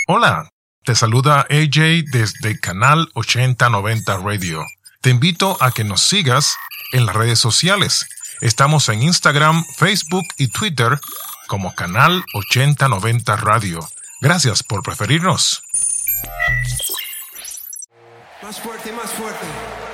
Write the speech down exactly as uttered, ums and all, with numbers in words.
Hola, te saluda A J desde Canal ochenta noventa Radio. Te invito a que nos sigas en las redes sociales. Estamos en Instagram, Facebook y Twitter como Canal ochenta noventa Radio. Gracias por preferirnos. Más fuerte, más fuerte.